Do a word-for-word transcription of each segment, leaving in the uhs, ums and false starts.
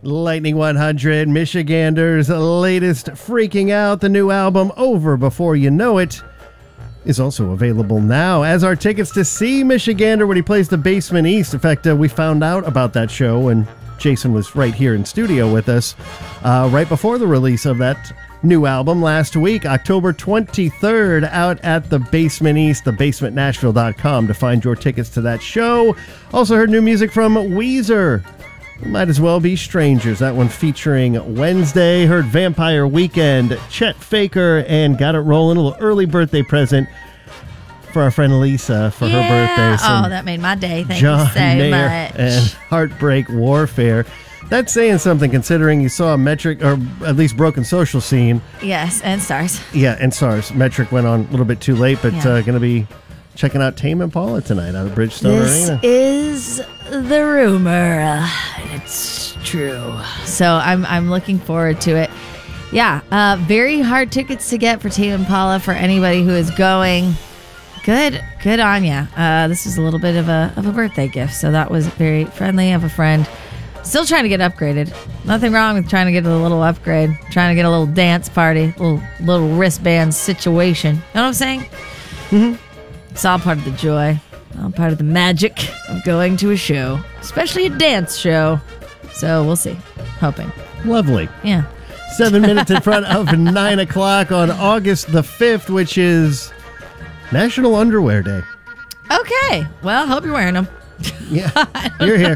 Lightning one hundred, Michigander's latest Freaking Out, the new album Over Before You Know It, is also available now, as are tickets to see Michigander when he plays the Basement East. In fact, uh, we found out about that show when Jason was right here in studio with us uh, right before the release of that new album last week, October twenty-third, out at the Basement East, the basement nashville dot com to find your tickets to that show. Also heard new music from Weezer. Might as well be strangers. That one featuring Wednesday. Heard Vampire Weekend, Chet Faker, and got it rolling. A little early birthday present for our friend Lisa for yeah. her birthday. Some oh, that made my day. Thank John you so Mayer much. And Heartbreak Warfare. That's saying something considering you saw Metric, or at least Broken Social Scene. Yes, and Stars. Yeah, and Stars. Metric went on a little bit too late, but yeah. uh, going to be checking out Tame Impala tonight out of Bridgestone this Arena. This is the rumor. Uh, it's true. So I'm I'm looking forward to it. Yeah, uh, very hard tickets to get for Tame Impala for anybody who is going. Good, good on ya. Uh, this is a little bit of a of a birthday gift, so that was very friendly of a friend. Still trying to get upgraded. Nothing wrong with trying to get a little upgrade. Trying to get a little dance party, little little wristband situation. You know what I'm saying? Mm-hmm. It's all part of the joy, all part of the magic of going to a show, especially a dance show. So we'll see. Hoping. Lovely. Yeah. Seven minutes in front of nine o'clock on August the fifth, which is National Underwear Day. Okay. Well, hope you're wearing them. Yeah, you're here.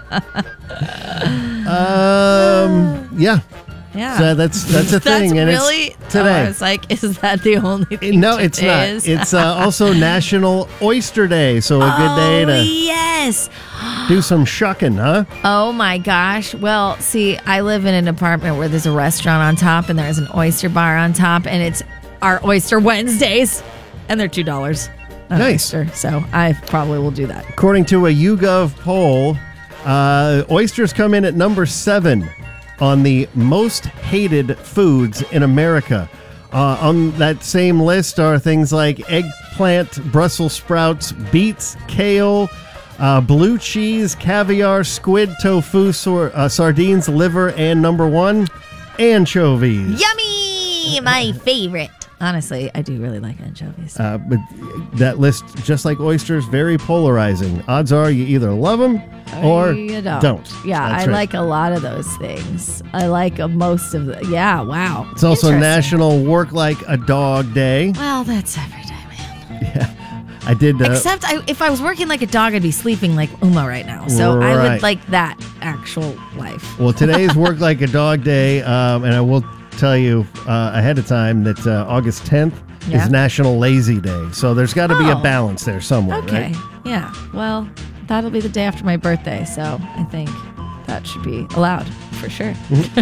Um, yeah. Yeah. So that's that's a thing. That's and really it's today. Oh, I was like, is that the only thing? No, it's not. is? It's uh, also National Oyster Day, so a good day Oh, to yes. do some shucking, huh? Oh my gosh. Well, see, I live in an apartment where there's a restaurant on top and there's an oyster bar on top, and it's our Oyster Wednesdays, and they're two dollars. Nice. Oyster, so I probably will do that. According to a YouGov poll, uh, oysters come in at number seven on the most hated foods in America. Uh, on that same list are things like eggplant, Brussels sprouts, beets, kale, uh, blue cheese, caviar, squid, tofu, sor- uh, sardines, liver, and number one, anchovies. Yummy! My favorite. Honestly, I do really like anchovies. Uh, but that list, just like oysters, very polarizing. Odds are you either love them or you don't. don't. Yeah, That's I right. like a lot of those things. I like uh, most of the. Yeah, wow. It's also Interesting. National Work Like a Dog Day. Well, that's every day, man. Yeah, I did. Uh, Except I, if I was working like a dog, I'd be sleeping like Uma right now. So I Right. would like that actual life. well, today's Work Like a Dog Day, um, and I will tell you uh, ahead of time that uh, August tenth Yeah. is National Lazy Day. So there's got to be a Oh. balance there somewhere, Okay. right? Yeah. Well, that'll be the day after my birthday. So I think that should be allowed for sure.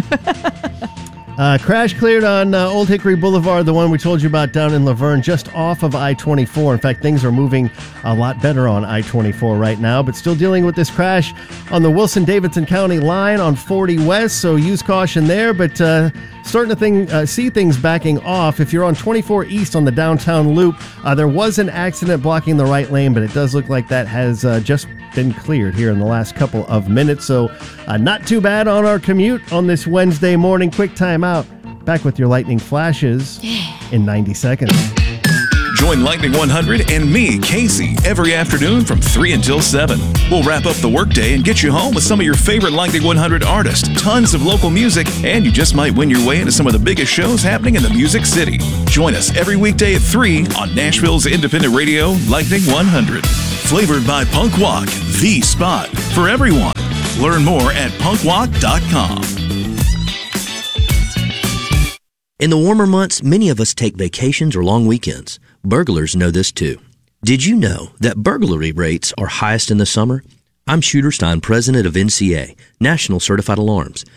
Uh, crash cleared on uh, Old Hickory Boulevard, the one we told you about down in Laverne, just off of I twenty-four. In fact, things are moving a lot better on I twenty-four right now, but still dealing with this crash on the Wilson-Davidson County line on forty West, so use caution there, but uh, starting to thing, uh, see things backing off. If you're on twenty-four East on the downtown loop, uh, there was an accident blocking the right lane, but it does look like that has uh, just been cleared here in the last couple of minutes, so uh, not too bad on our commute on this Wednesday morning. Quick time out. Back with your lightning flashes in ninety seconds. Join Lightning one hundred and me, Casey, every afternoon from three until seven. We'll wrap up the workday and get you home with some of your favorite Lightning one hundred artists, tons of local music, and you just might win your way into some of the biggest shows happening in the Music City. Join us every weekday at three on Nashville's independent radio, Lightning one hundred. Flavored by Punk Walk, the spot for everyone. Learn more at punk walk dot com. In the warmer months, many of us take vacations or long weekends. Burglars know this too. Did you know that burglary rates are highest in the summer? I'm Shooter Stein, president of N C A, National Certified Alarms.